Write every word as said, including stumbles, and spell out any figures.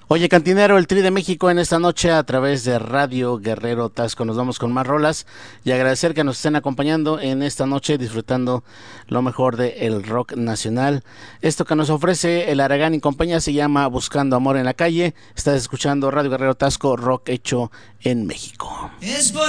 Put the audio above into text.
Oye, cantinero, el Tri de México en esta noche a través de Radio Guerrero Tasco. Nos vamos con más rolas y agradecer que nos estén acompañando en esta noche disfrutando lo mejor del rock nacional. Esto que nos ofrece el Aragán y compañía se llama Buscando Amor en la Calle. Estás escuchando Radio Guerrero Tasco, rock hecho en México. Es